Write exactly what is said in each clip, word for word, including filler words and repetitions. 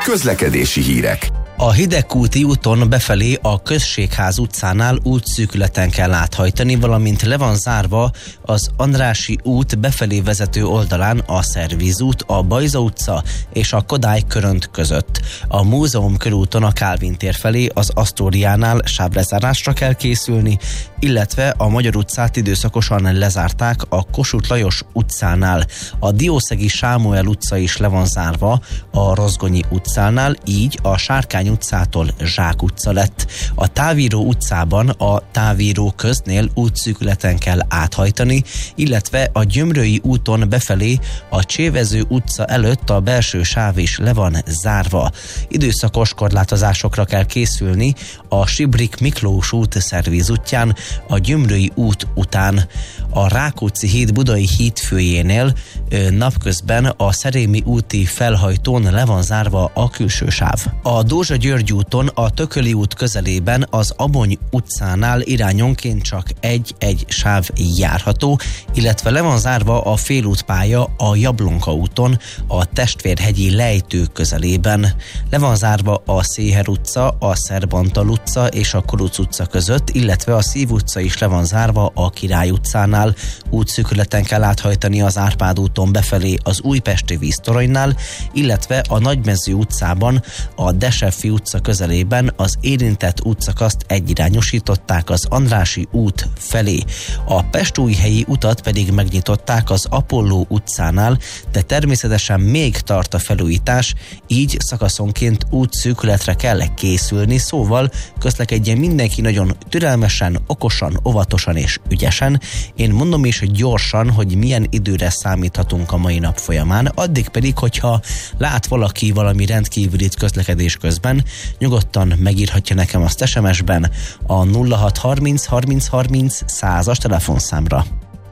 Közlekedési hírek. A Hidegkúti úton befelé a Községház utcánál útszűkületen kell áthajtani, valamint le van zárva az Andrássy út befelé vezető oldalán a Szervíz út, a Bajza utca és a Kodály körönt között. A Múzeum körúton a Kálvin tér felé az Asztóriánál sávrezárásra kell készülni, illetve a Magyar utcát időszakosan lezárták a Kossuth Lajos utcánál. A Diószegi Sámuel utca is le van zárva a Rozgonyi utcánál, így a Sárkány utcától Zsák utca lett. A Távíró utcában a Távíró köznél útszűkületen kell áthajtani, illetve a Gyömrői úton befelé a Csévező utca előtt a belső sáv is le van zárva. Időszakos korlátozásokra kell készülni a Sibrik Miklós út Szervíz útján, a Gyömrői út után. A Rákóczi híd Budai hídfőjénél napközben a Szerémi úti felhajtón le van zárva a külső sáv. A Dózsa-György úton a Tököli út közelében az Abony utcánál irányonként csak egy-egy sáv járható, illetve le van zárva a félútpálya a Jablonka úton a Testvérhegyi lejtő közelében. Le van zárva a Széher utca, a Szerb Antal utca és a Kuruc utca között, illetve a Szív utca is le van zárva a Király utcánál. Útszűkületen kell áthajtani az Árpád úton befelé az Újpesti víztoronynál, illetve a Nagymező utcában a Deseffi utca közelében az érintett útszakaszt egyirányosították az Andrássy út felé. A Pestújhelyi utat pedig megnyitották az Apolló utcánál, de természetesen még tart a felújítás, így szakaszonként útszűkületre kell készülni, szóval közlekedjen mindenki nagyon türelmesen, okosan, óvatosan és ügyesen. Én mondom is gyorsan, hogy milyen időre számíthatunk a mai nap folyamán, addig pedig, hogyha lát valaki valami rendkívülit közlekedés közben, nyugodtan megírhatja nekem azt es em es-ben a nulla hat harminc harminc harminc százas telefonszámra.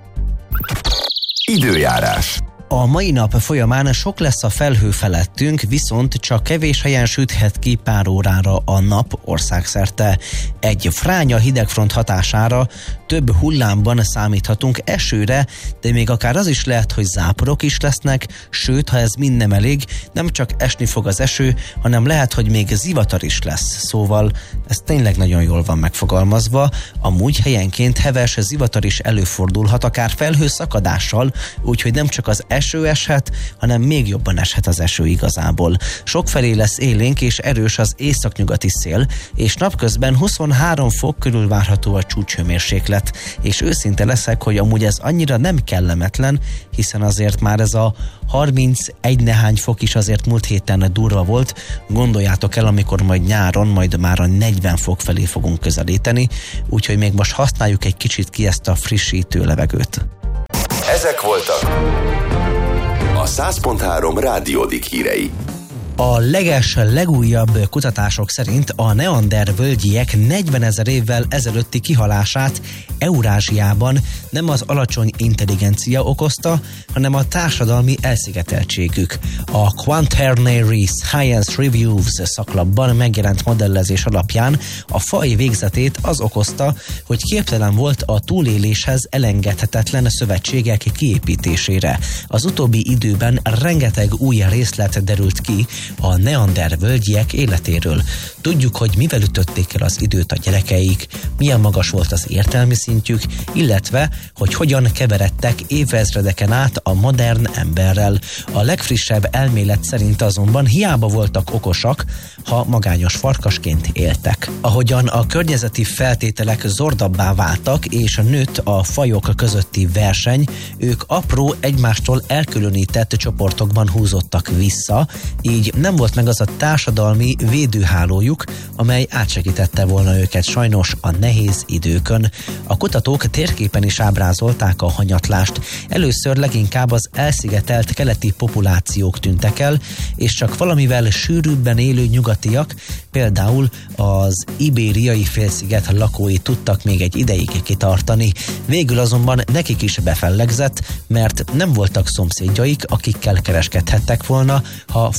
Időjárás. A mai nap folyamán sok lesz a felhő felettünk, viszont csak kevés helyen süthet ki pár órára a nap országszerte. Egy fránya hidegfront hatására több hullámban számíthatunk esőre, de még akár az is lehet, hogy záporok is lesznek, sőt, ha ez mind nem elég, nem csak esni fog az eső, hanem lehet, hogy még zivatar is lesz. Szóval ez tényleg nagyon jól van megfogalmazva, amúgy helyenként heves zivatar is előfordulhat, akár felhőszakadással, úgyhogy nem csak az eső eshet, hanem még jobban eshet az eső igazából. Sokfelé lesz élénk és erős az északnyugati szél, és napközben huszonhárom fok körül várható a csúcshőmérséklet, és őszinte leszek, hogy amúgy ez annyira nem kellemetlen, hiszen azért már ez a harmincegy nehány fok is azért múlt héten durva volt. Gondoljátok el, amikor majd nyáron, majd már a negyven fok felé fogunk közelíteni, úgyhogy még most használjuk egy kicsit ki ezt a frissítő levegőt. Ezek voltak a száz pont három Rádiódik hírei. A leges, legújabb kutatások szerint a neander völgyiek negyvenezer évvel ezelőtti kihalását Eurázsiában nem az alacsony intelligencia okozta, hanem a társadalmi elszigeteltségük. A Quaternary Science Reviews szaklapban megjelent modellezés alapján a faj végzetét az okozta, hogy képtelen volt a túléléshez elengedhetetlen szövetségek kiépítésére. Az utóbbi időben rengeteg új részlet derült ki a neander völgyiek életéről. Tudjuk, hogy mivel ütötték el az időt a gyerekeik, milyen magas volt az értelmi szintjük, illetve, hogy hogyan keveredtek évezredeken át a modern emberrel. A legfrissebb elmélet szerint azonban hiába voltak okosak, ha magányos farkasként éltek. Ahogyan a környezeti feltételek zordabbá váltak, és nőtt a fajok közötti verseny, ők apró, egymástól elkülönített csoportokban húzottak vissza, így nem volt meg az a társadalmi védőhálójuk, amely átsegítette volna őket sajnos a nehéz időkön. A kutatók térképen is ábrázolták a hanyatlást. Először leginkább az elszigetelt keleti populációk tűntek el, és csak valamivel sűrűbben élő nyugatiak, például az ibériai félsziget lakói tudtak még egy ideig kitartani. Végül azonban nekik is befellegzett, mert nem voltak szomszédjaik, akikkel kereskedhettek volna, ha fogyni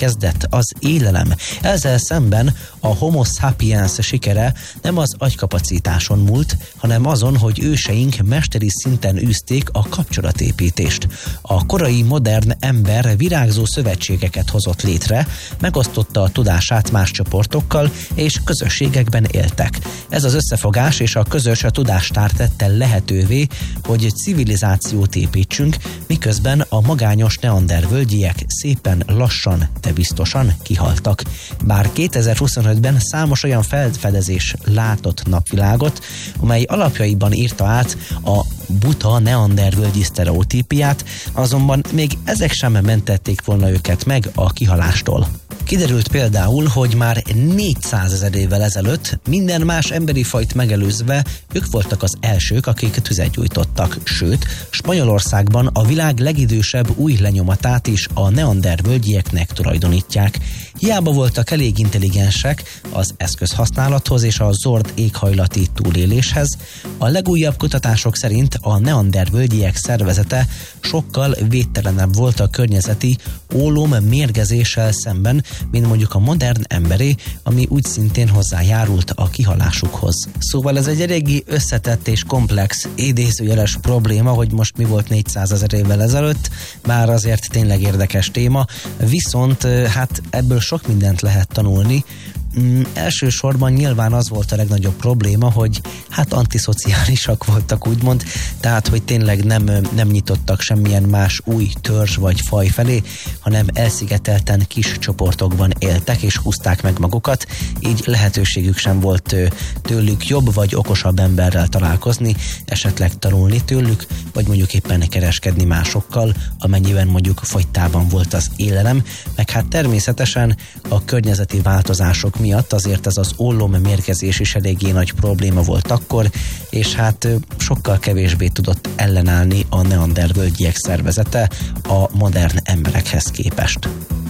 kezdett az élelem. Ezzel szemben a Homo sapiens sikere nem az agykapacitáson múlt, hanem azon, hogy őseink mesteri szinten űzték a kapcsolatépítést. A korai modern ember virágzó szövetségeket hozott létre, megosztotta a tudását más csoportokkal, és közösségekben éltek. Ez az összefogás és a közös tudástár tette lehetővé, hogy civilizációt építsünk, miközben a magányos neandervölgyiek szépen lassan, de biztosan kihaltak. Bár kétezer-huszonötben számos olyan felfedezés látott napvilágot, amely alapjaiban írta át a buta neandervölgyi sztereotípiát, azonban még ezek sem mentették volna őket meg a kihalástól. Kiderült például, hogy már négyszázezer évvel ezelőtt minden más emberi fajt megelőzve ők voltak az elsők, akik tüzet gyújtottak, sőt, Spanyolországban a világ legidősebb új lenyomatát is a neandervölgyieknek tulajdonítják. Hiába voltak elég intelligensek az eszközhasználathoz és a zord éghajlati túléléshez, a legújabb kutatások szerint a neandervölgyiek szervezete sokkal védtelenebb volt a környezeti ólom mérgezéssel szemben, mint mondjuk a modern emberé, ami úgy szintén hozzájárult a kihalásukhoz. Szóval ez egy eléggé összetett és komplex, idézőjeles probléma, hogy most mi volt négyszázezer évvel ezelőtt, bár azért tényleg érdekes téma, viszont hát ebből sok mindent lehet tanulni. Mm, elsősorban nyilván az volt a legnagyobb probléma, hogy hát antiszociálisak voltak, úgymond, tehát hogy tényleg nem, nem nyitottak semmilyen más új törzs vagy faj felé, hanem elszigetelten kis csoportokban éltek és húzták meg magukat, így lehetőségük sem volt tőlük jobb vagy okosabb emberrel találkozni, esetleg tanulni tőlük, vagy mondjuk éppen kereskedni másokkal, amennyiben mondjuk fogytában volt az élelem, meg hát természetesen a környezeti változások miatt azért ez az ólom mérgezés is eléggé nagy probléma volt akkor, és hát sokkal kevésbé tudott ellenállni a neandervölgyiek szervezete a modern emberekhez képest.